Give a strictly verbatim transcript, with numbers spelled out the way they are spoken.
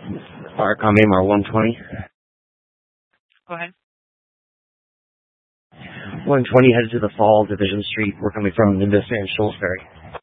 Arcom A M R one twenty. Go ahead. one twenty headed to the Fall, Division Street. We're coming from Nimbus and Shullsbury.